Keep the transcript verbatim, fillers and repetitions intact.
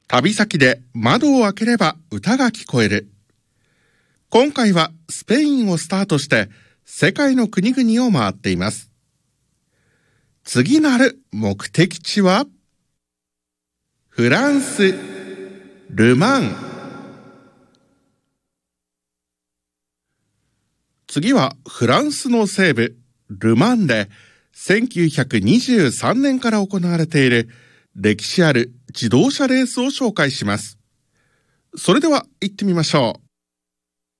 旅先で窓を開ければ歌が聞こえる。今回はスペインをスタートして世界の国々を回っています。次なる目的地はフランス、ル・マン。次はフランスの西部ル・マンでせんきゅうひゃくにじゅうさんねんから行われている歴史ある自動車レースを紹介します。それでは行ってみましょう。